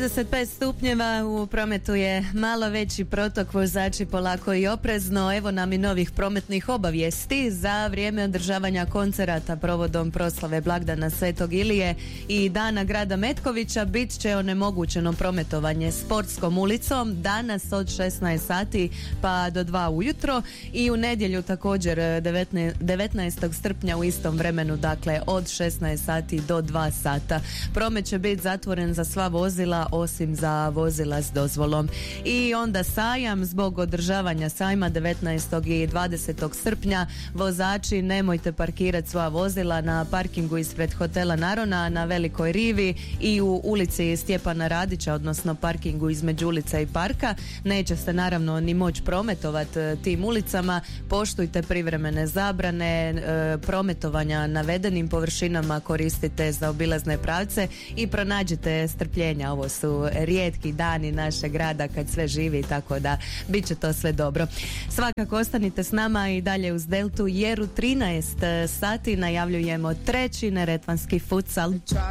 35 stupnjeva, u prometu je malo veći protok, vozači polako i oprezno. Evo nam i novih prometnih obavijesti. Za vrijeme održavanja koncerata provodom proslave blagdana Svetog Ilije i Dana grada Metkovića bit će onemogućeno prometovanje Sportskom ulicom danas od 16 sati pa do 2 ujutro i u nedjelju također 19. srpnja u istom vremenu, dakle od 16 sati do 2 sata. Promet će biti zatvoren za sva vozila osim za vozila s dozvolom. I onda sajam, zbog održavanja sajma 19. i 20. srpnja vozači nemojte parkirati svoja vozila na parkingu ispred hotela Narona na Velikoj rivi i u ulici Stjepana Radića, odnosno parkingu između ulica i parka. Neće se naravno ni moći prometovati tim ulicama. Poštujte privremene zabrane prometovanja navedenim površinama, koristite za obilazne pravce i pronađite strpljenja. Ovo su rijetki dani našeg grada kad sve živi, tako da bit će to sve dobro. Svakako ostanite s nama i dalje uz Deltu jer u 13 sati najavljujemo treći neretvanski futsal.